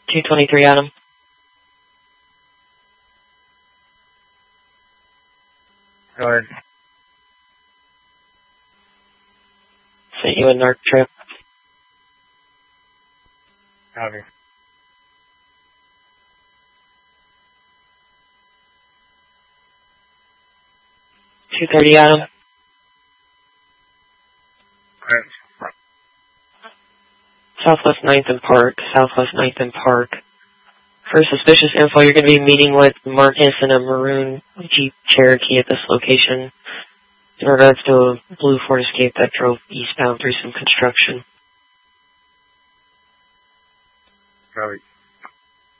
223 Adam. Go ahead. Sent you a narc trip. Copy. $230 Adam. Correct. Southwest 9th and Park. Southwest 9th and Park. For suspicious info, you're going to be meeting with Marcus in a maroon Jeep Cherokee at this location in regards to a blue Ford Escape that drove eastbound through some construction. Copy.